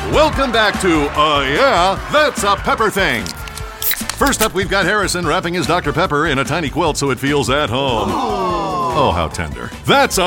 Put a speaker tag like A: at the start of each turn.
A: Welcome back to Yeah, That's a Pepper Thing. First up, we've got Harrison wrapping his Dr. Pepper in a tiny quilt so it feels at home. Oh, how tender. That's a